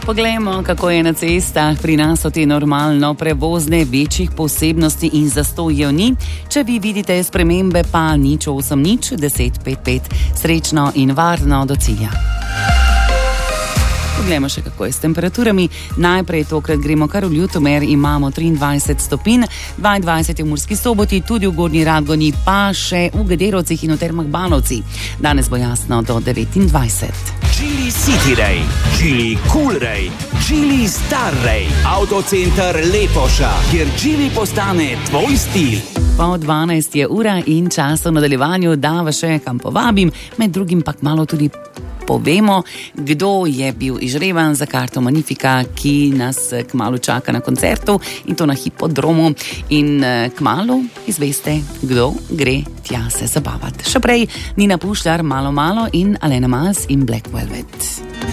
Poglejmo, kako je na cestah. Pri nas so te normalno prevozne, večjih posebnosti in zastojev ni. Če vi vidite spremembe, pa 080 1055. Srečno in varno do cilja. Poglejmo še, kako je s temperaturami. Najprej tokrat gremo kar v Ljutomer, imamo 23 stopinj, 22 v Murski Soboti, tudi v Gornji Radgoni, pa še v Gederovcih in v Termah Banovci. Danes bo jasno do 29. Geely City Ray, Geely Cool Ray, Geely Star Ray, Autocenter Lepoša, kjer Geely postane tvoj stil. Po 12 je ura in čas v nadaljevanju, da vas še kam povabim, med drugim pa malo tudi povemo, kdo je bil izžreban za karto Magnifica, ki nas kmalu čaka na koncertu in to na Hipodromu. In kmalu izveste, kdo gre tja se zabavati. Še prej Nina Pušljar, Malo malo in Alena Mas in Black Velvet.